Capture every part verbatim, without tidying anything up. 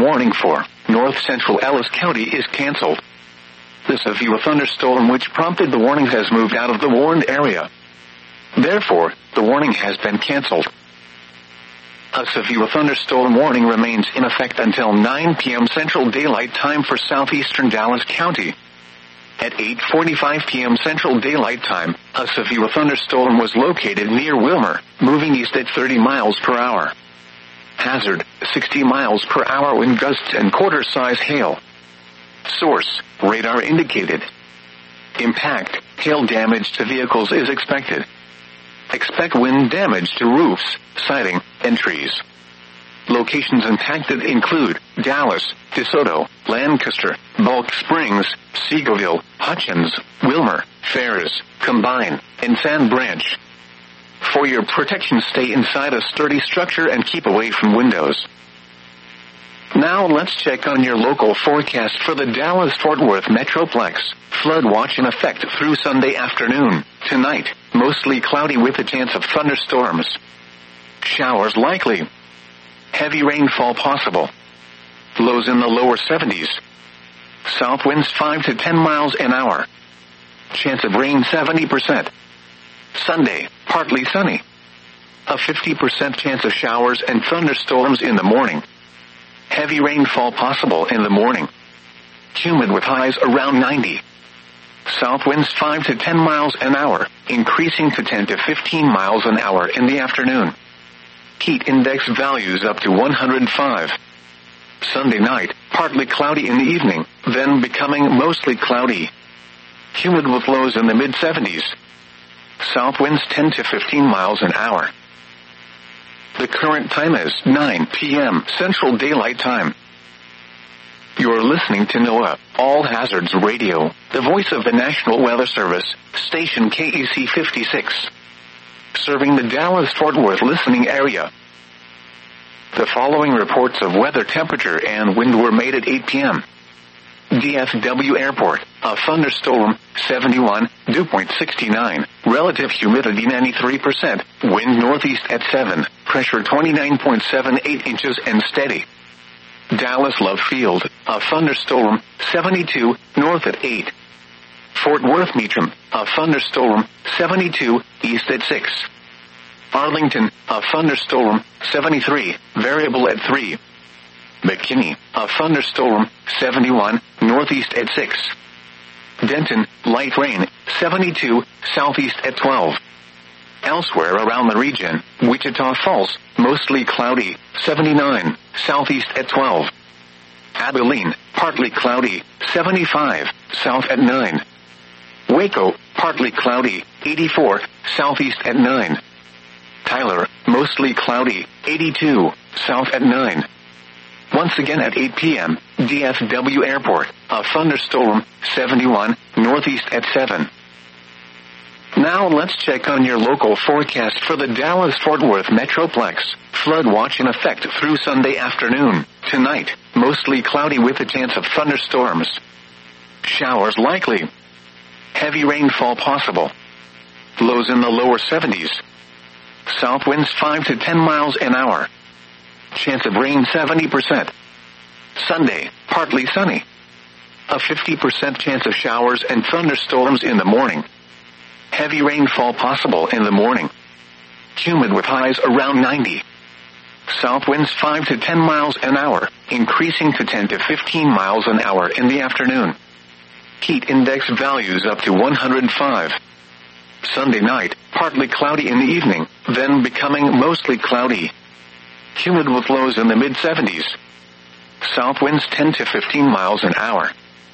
thunderstorm warning for north central Ellis County is canceled. The severe thunderstorm which prompted the warning has moved out of the warned area. Therefore, the warning has been canceled. A severe thunderstorm warning remains in effect until nine p.m. Central Daylight Time for southeastern Dallas County. At eight forty-five p.m. Central Daylight Time, a severe thunderstorm was located near Wilmer, moving east at thirty miles per hour. Hazard, sixty miles per hour wind gusts and quarter-size hail. Source, radar indicated. Impact, hail damage to vehicles is expected. Expect wind damage to roofs, siding, and trees. Locations impacted include Dallas, DeSoto, Lancaster, Bulk Springs, Seagoville, Hutchins, Wilmer, Ferris, Combine, and Sand Branch. For your protection, stay inside a sturdy structure and keep away from windows. Now let's check on your local forecast for the Dallas-Fort Worth Metroplex. Flood watch in effect through Sunday afternoon. Tonight, mostly cloudy with a chance of thunderstorms. Showers likely. Heavy rainfall possible. Lows in the lower seventies. South winds five to ten miles an hour. Chance of rain seventy percent. Sunday, partly sunny. A fifty percent chance of showers and thunderstorms in the morning. Heavy rainfall possible in the morning. Humid with highs around ninety. South winds five to ten miles an hour, increasing to ten to fifteen miles an hour in the afternoon. Heat index values up to one hundred five. Sunday night, partly cloudy in the evening, then becoming mostly cloudy. Humid with lows in the mid seventies. South winds ten to fifteen miles an hour. The current time is nine p.m. Central Daylight Time. You're listening to NOAA, All Hazards Radio, the voice of the National Weather Service, station K E C fifty-six. Serving the Dallas-Fort Worth listening area. The following reports of weather, temperature, and wind were made at eight p.m. D F W Airport, a thunderstorm, seventy-one, dew point sixty-nine, relative humidity ninety-three percent, wind northeast at seven, pressure twenty-nine point seven eight inches and steady. Dallas Love Field, a thunderstorm, seventy-two, north at eight. Fort Worth Meacham, a thunderstorm, seventy-two, east at six. Arlington, a thunderstorm, seventy-three, variable at three. McKinney, a thunderstorm, seventy-one, northeast at six. Denton, light rain, seventy-two, southeast at twelve. Elsewhere around the region, Wichita Falls, mostly cloudy, seventy-nine, southeast at twelve. Abilene, partly cloudy, seventy-five, south at nine. Waco, partly cloudy, eighty-four, southeast at nine. Tyler, mostly cloudy, eighty-two, south at nine. Once again at eight p.m., D F W Airport, a thunderstorm, seventy-one, northeast at seven. Now let's check on your local forecast for the Dallas-Fort Worth Metroplex. Flood watch in effect through Sunday afternoon. Tonight, mostly cloudy with a chance of thunderstorms. Showers likely. Heavy rainfall possible. Lows in the lower seventies. South winds five to ten miles an hour. Chance of rain seventy percent. Sunday, partly sunny. A fifty percent chance of showers and thunderstorms in the morning. Heavy rainfall possible in the morning. Humid with highs around ninety. South winds five to ten miles an hour, increasing to ten to fifteen miles an hour in the afternoon. Heat index values up to one hundred five. Sunday night, partly cloudy in the evening, then becoming mostly cloudy. Humid with lows in the mid seventies. South winds ten to fifteen miles an hour.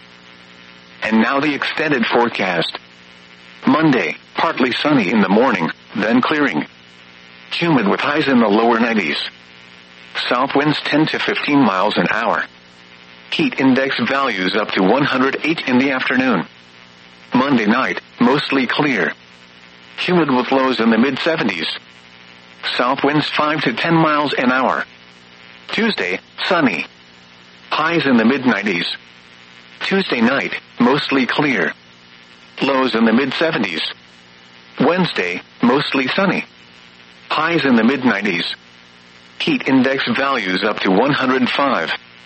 And now the extended forecast. Monday, partly sunny in the morning, then clearing. Humid with highs in the lower nineties. South winds ten to fifteen miles an hour. Heat index values up to one hundred eight in the afternoon. Monday night, mostly clear. Humid with lows in the mid seventies. South winds five to ten miles an hour. Tuesday, sunny. Highs in the mid nineties. Tuesday night, mostly clear. Lows in the mid seventies. Wednesday, mostly sunny. Highs in the mid nineties. Heat index values up to one hundred five.